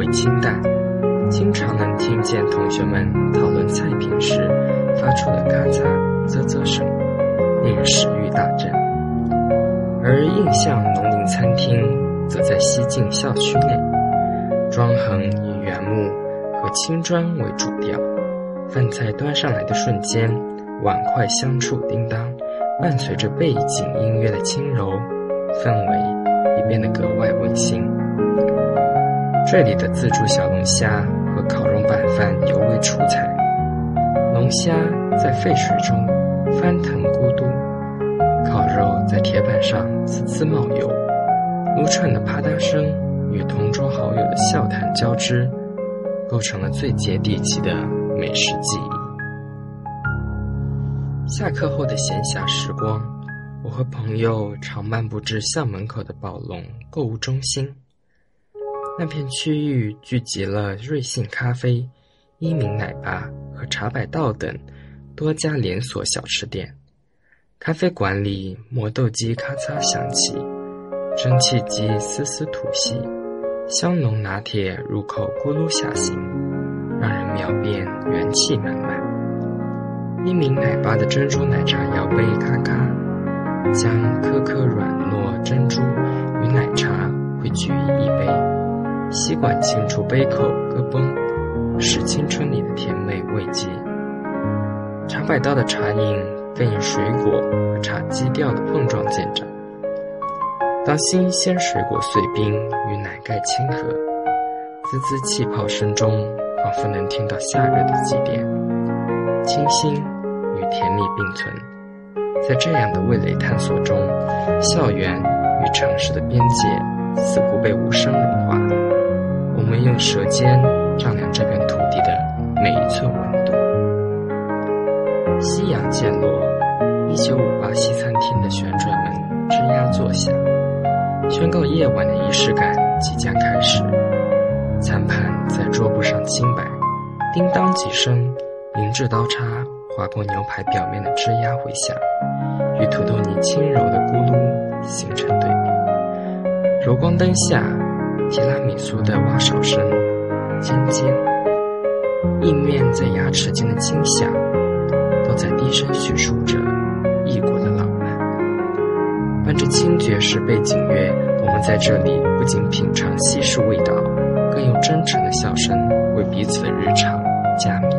清淡，经常能听见同学们讨论菜品时发出的咔嚓啧啧声，令人食欲大振。而印象农林餐厅则在西进校区内，装潢以原木和青砖为主调，饭菜端上来的瞬间，碗筷相触叮当，伴随着背景音乐的轻柔，氛围也变得格外温馨。这里的自助小龙虾和烤肉拌饭尤为出彩，龙虾在沸水中翻腾咕嘟，烤肉在铁板上滋滋冒油，撸串的啪嗒声与同桌好友的笑谈交织，构成了最接地气的美食记忆。下课后的闲暇时光，我和朋友常漫步至校门口的宝龙购物中心。那片区域聚集了瑞幸咖啡、一鸣奶爸和茶百道等多家连锁小吃店。咖啡馆里磨豆机咔嚓响起，蒸汽机丝丝吐息，香浓拿铁入口咕噜下行，让人秒变元气满满。一鸣奶爸的珍珠奶茶摇杯咔咔，将颗颗软糯珍珠与奶茶汇聚于一杯，吸管清除杯口咯嘣，使青春里的甜美慰藉。茶百道的茶饮更以水果和茶基调的碰撞见长，当新鲜水果碎冰与奶盖亲和，滋滋气泡声中仿佛能听到夏日的祭奠，清新与甜蜜并存。在这样的味蕾探索中，校园与城市的边界似乎被无声融化，我们用舌尖丈量这片土地的每一寸温度。夕阳渐落，1958西餐厅的旋转门吱呀作响，宣告夜晚的仪式感即将开始。餐盘在桌布上轻摆，叮当几声，银质刀叉划过牛排表面的吱呀回响，与土豆泥轻柔的咕噜形成对比。柔光灯下，提拉米苏的挖勺声尖尖，意面在牙齿间的轻响，都在低声叙述着异国的浪漫。伴着轻爵士背景乐，我们在这里不仅品尝西式味道，更用真诚的笑声为彼此的日常加冕。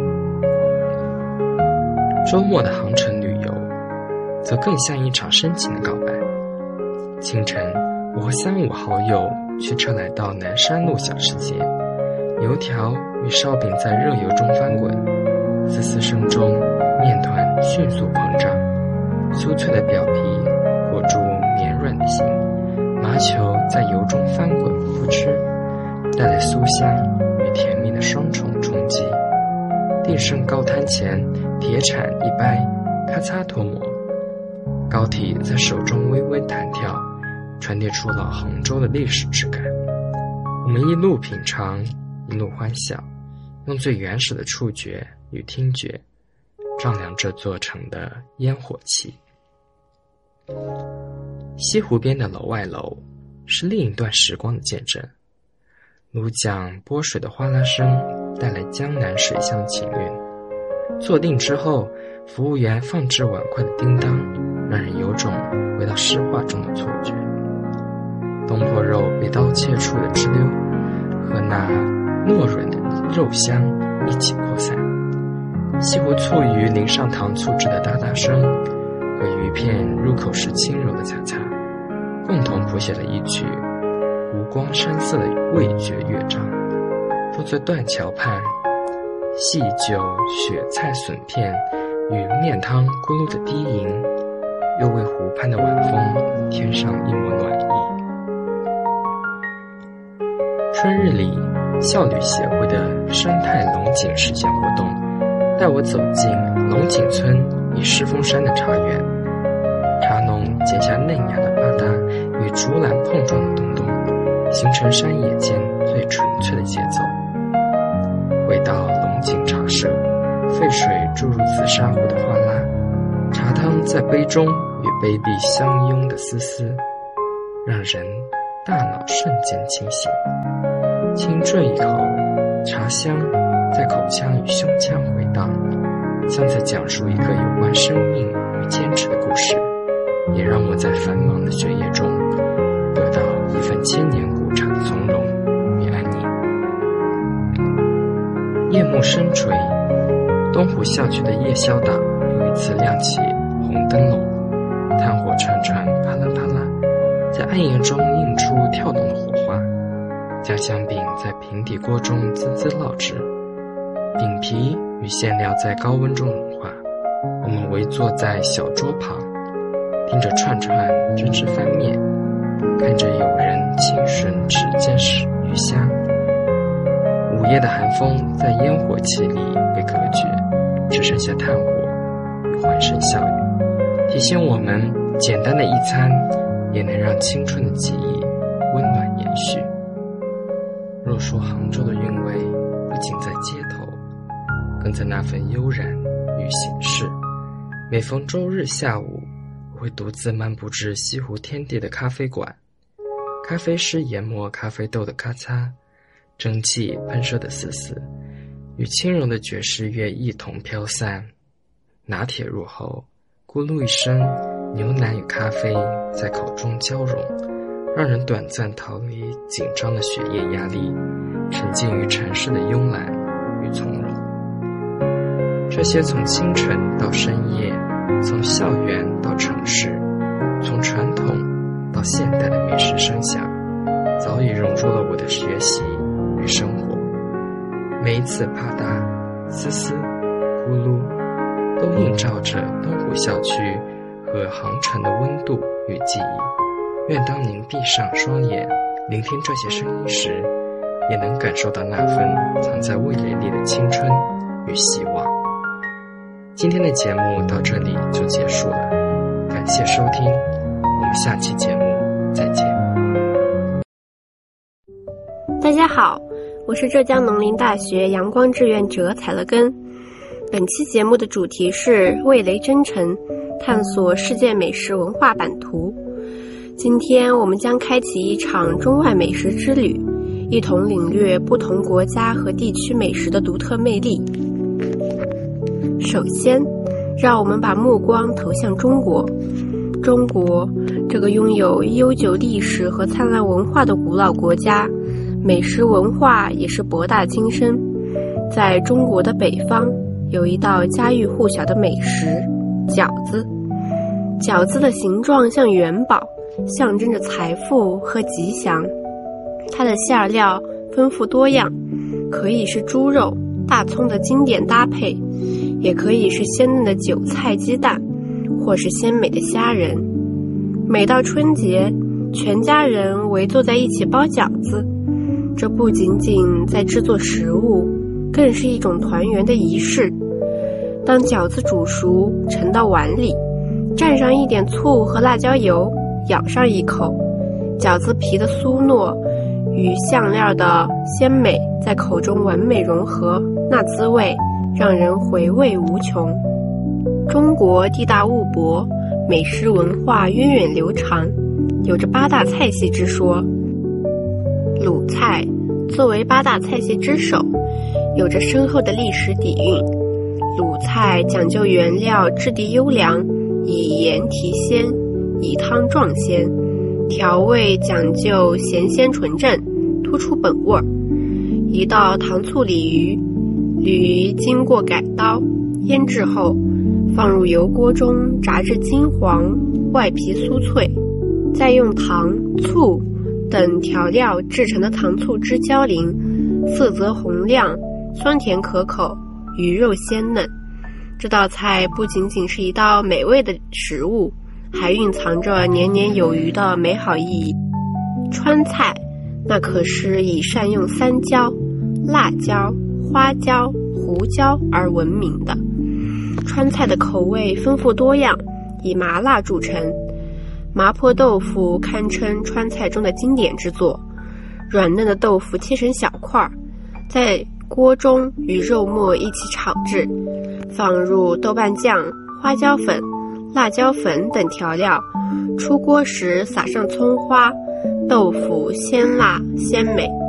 周末的航程旅游则更像一场深情的告白。清晨，我和3、5好友驱车来到南山路小吃街，油条与烧饼在热油中翻滚，滋滋声中面团迅速膨胀，酥脆的表皮裹住绵软的心，麻球在油中翻滚扑哧，带来酥香与甜蜜的双重冲击。定胜高滩前，铁铲一掰，咔嚓脱模，膏体在手中微微弹跳，传递出老杭州的历史质感。我们一路品尝，一路欢笑，用最原始的触觉与听觉丈量这座城的烟火气。西湖边的楼外楼是另一段时光的见证，芦桨拨水的哗啦声带来江南水乡情韵。坐定之后，服务员放置碗筷的叮当，让人有种回到诗画中的错觉。东坡肉被刀切出的汁溜和那糯润的肉香一起扩散，西湖醋鱼淋上糖醋汁的哒哒声和鱼片入口时轻柔的擦擦，共同谱写了一曲湖光山色的味觉乐章。坐在断桥畔，细酒雪菜笋片与面汤咕噜的低吟，又为湖畔的晚风添上一抹暖意。春日里，校旅协会的生态龙井实践活动带我走进龙井村与狮峰山的茶园，茶农剪下嫩芽的吧嗒与竹篮碰撞的咚咚，形成山野间最纯粹的节奏。回到龙井茶社，沸水注入紫砂壶的哗啦，茶汤在杯中与杯壁相拥的丝丝，让人大脑瞬间清醒。 轻啜一口，茶香在口腔与胸腔回荡，像在讲述一个有关生命与坚持的故事，也让我在繁忙的学业中得到一份千年古茶的从容与安宁。夜幕深垂，东湖校区的夜宵档又一次亮起红灯笼，炭火串串啪啦啪啦，在暗夜中映出跳动的火花。家乡饼在平底锅中滋滋烙制，饼皮与馅料在高温中融化。我们围坐在小桌旁，听着串串吱吱翻面，看着友人轻吮指尖鱼虾。午夜的寒风在烟火气里被隔绝，只剩下炭火与欢声笑语，提醒我们简单的一餐也能让青春的记忆温暖延续。若说杭州的韵味不仅在街头，更在那份悠然与形式。每逢周日下午，我会独自漫步至西湖天地的咖啡馆，咖啡师研磨咖啡豆的咔嚓，蒸汽喷射的嘶嘶，与轻柔的爵士乐一同飘散。拿铁入喉，咕噜一声，牛奶与咖啡在口中交融，让人短暂逃离紧张的学业压力，沉浸于城市的慵懒与从容。这些从清晨到深夜，从校园到城市，从传统到现代的美食声响，早已融入了我的学习与生活。每一次啪嗒、嘶嘶、咕噜，都映照着东湖校区和杭城的温度与记忆。愿当您闭上双眼，聆听这些声音时，也能感受到那份藏在味蕾里的青春与希望。今天的节目到这里就结束了，感谢收听，我们下期节目再见。 大家好，我是浙江农林大学阳光志愿者采乐根。本期节目的主题是味蕾征程，探索世界美食文化版图。今天我们将开启一场中外美食之旅，一同领略不同国家和地区美食的独特魅力。首先，让我们把目光投向中国。中国这个拥有悠久历史和灿烂文化的古老国家，美食文化也是博大精深。在中国的北方，有一道家喻户晓的美食——饺子。饺子的形状像元宝，象征着财富和吉祥。它的馅料丰富多样，可以是猪肉、大葱的经典搭配，也可以是鲜嫩的韭菜鸡蛋，或是鲜美的虾仁。每到春节，全家人围坐在一起包饺子，这不仅仅在制作食物，更是一种团圆的仪式。当饺子煮熟盛到碗里，蘸上一点醋和辣椒油，咬上一口，饺子皮的酥糯与馅料的鲜美在口中完美融合，那滋味让人回味无穷。中国地大物博，美食文化源远流长，有着八大菜系之说。鲁菜作为八大菜系之首，有着深厚的历史底蕴。鲁菜讲究原料质地优良，以盐提鲜，以汤壮鲜，调味讲究咸鲜纯正，突出本味儿。一道糖醋鲤鱼，鲤鱼经过改刀腌制后，放入油锅中炸至金黄，外皮酥脆，再用糖、醋等调料制成的糖醋汁浇淋，色泽红亮，酸甜可口，鱼肉鲜嫩。这道菜不仅仅是一道美味的食物，还蕴藏着年年有余的美好意义。川菜那可是以善用三椒、辣椒、花椒、胡椒而闻名的。川菜的口味丰富多样，以麻辣著称。麻婆豆腐堪称川菜中的经典之作，软嫩的豆腐切成小块，在锅中与肉末一起炒制，放入豆瓣酱、花椒粉、辣椒粉等调料，出锅时撒上葱花，豆腐鲜辣鲜美，